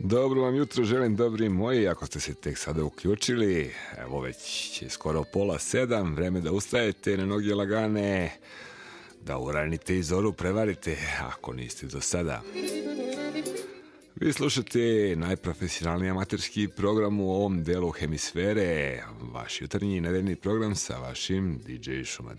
Dobro vam jutro želim, dobri moji, ako ste se tek sada uključili. Evo već je skoro 6:30, vreme da ustajete na noge lagane, da uranite i zoru prevarite, ako niste do sada. Vi slušate najprofesionalniji amaterski program u ovom delu hemisfere, vaš jutarnji nedeljni program sa vašim DJ Šumadijom.